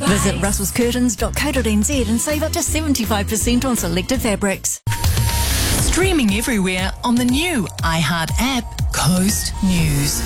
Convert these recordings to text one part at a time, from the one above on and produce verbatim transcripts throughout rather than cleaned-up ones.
Visit russells curtains dot co dot n z and save up to seventy-five percent on selected fabrics. Streaming everywhere on the new iHeart app, Coast News.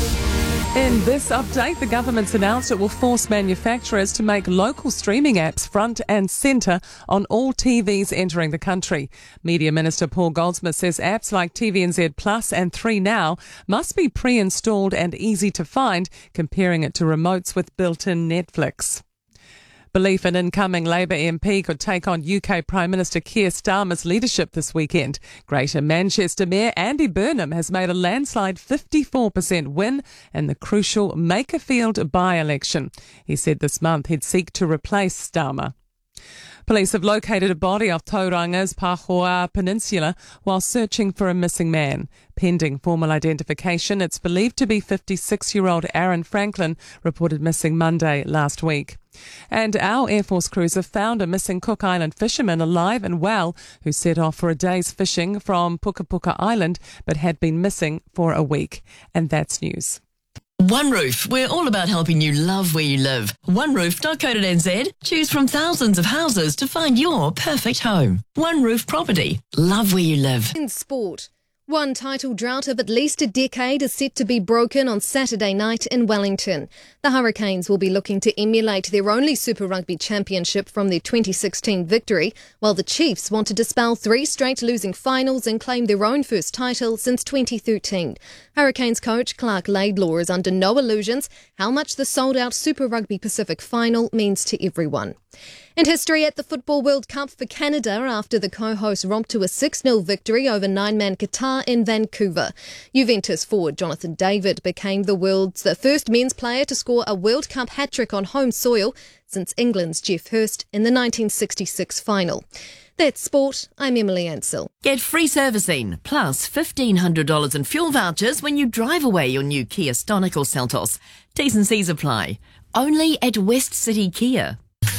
In this update, the government's announced it will force manufacturers to make local streaming apps front and centre on all T Vs entering the country. Media Minister Paul Goldsmith says apps like T V N Z Plus and three Now must be pre-installed and easy to find, comparing it to remotes with built-in Netflix. Belief an incoming Labour M P could take on U K Prime Minister Keir Starmer's leadership this weekend. Greater Manchester Mayor Andy Burnham has made a landslide fifty-four percent win in the crucial Makerfield by-election. He said this month he'd seek to replace Starmer. Police have located a body off Tauranga's Pahoa Peninsula while searching for a missing man. Pending formal identification, it's believed to be fifty-six-year-old Aaron Franklin, reported missing Monday last week. And our Air Force cruiser found a missing Cook Island fisherman alive and well who set off for a day's fishing from Puka Puka Island but had been missing for a week. And that's news. One Roof. We're all about helping you love where you live. one roof dot co dot n z. Choose from thousands of houses to find your perfect home. One Roof Property. Love where you live. In sport, one title drought of at least a decade is set to be broken on Saturday night in Wellington. The Hurricanes will be looking to emulate their only Super Rugby championship from their twenty sixteen victory, while the Chiefs want to dispel three straight losing finals and claim their own first title since twenty thirteen. Hurricanes coach Clark Laidlaw is under no illusions how much the sold-out Super Rugby Pacific final means to everyone. And history at the Football World Cup for Canada after the co-hosts romped to a six nil victory over nine-man Qatar in Vancouver. Juventus forward Jonathan David became the world's first men's player to score a World Cup hat-trick on home soil since England's Geoff Hurst in the nineteen sixty-six final. That's sport. I'm Emily Ansell. Get free servicing, plus fifteen hundred dollars in fuel vouchers when you drive away your new Kia Stonic or Seltos. T's and C's apply. Only at West City Kia.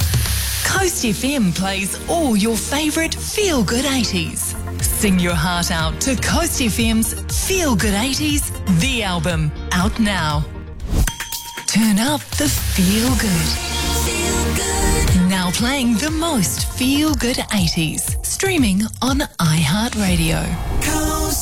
Coast F M plays all your favourite feel-good eighties. Sing your heart out to Coast F M's Feel Good eighties, the album, out now. Turn up the feel good. Feel good. Now playing the most feel good eighties. Streaming on iHeartRadio.